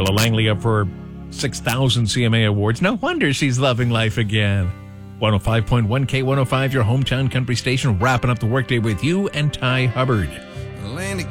Ella Langley up for 6,000 CMA awards. No wonder she's loving life again. 105.1 K105, your hometown country station, wrapping up the workday with you and Ty Hubbard.